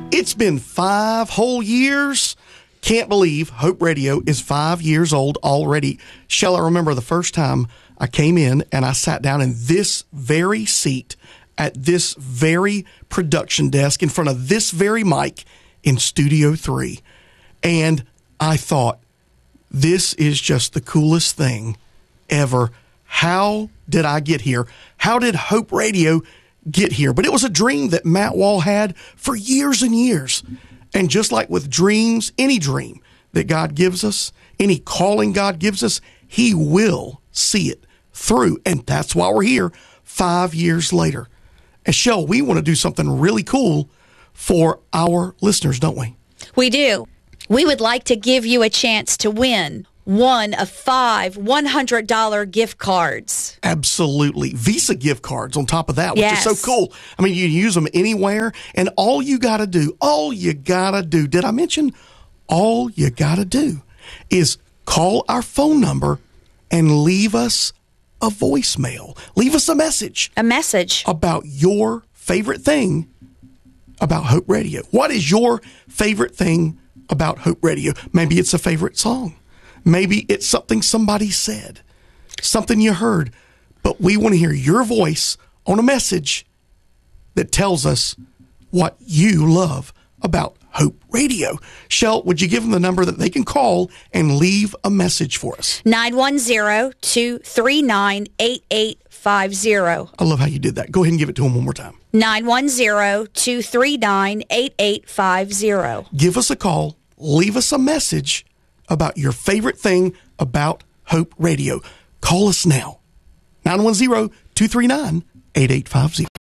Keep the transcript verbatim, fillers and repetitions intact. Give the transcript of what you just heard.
It's been five whole years. Can't believe Hope Radio is five years old already. Shall I remember the first time I came in and I sat down in this very seat at this very production desk in front of this very mic in Studio three. And I thought, this is just the coolest thing ever. How did I get here? How did Hope Radio get here? But it was a dream that Matt Wall had for years and years. And just like with dreams, any dream that God gives us, any calling God gives us, he will see it through. And that's why we're here five years later. And Shell, we want to do something really cool for our listeners, don't we? We do. We would like to give you a chance to win one of five one hundred dollars gift cards. Absolutely. Visa gift cards on top of that, which Yes. is so cool. I mean, you can use them anywhere, and all you got to do, all you got to do, did I mention all you got to do is call our phone number and leave us a voicemail. Leave us a message. A message. About your favorite thing about Hope Radio. What is your favorite thing about Hope Radio? Maybe it's a favorite song. Maybe it's something somebody said, something you heard, but we want to hear your voice on a message that tells us what you love about Hope Radio. Shell, would you give them the number that they can call and leave a message for us? nine one zero, two three nine, eight eight five zero. I love how you did that. Go ahead and give it to them one more time. nine one zero, two three nine, eight eight five zero. Give us a call. Leave us a message about your favorite thing about Hope Radio. Call us now. nine one zero, two three nine, eight eight five zero.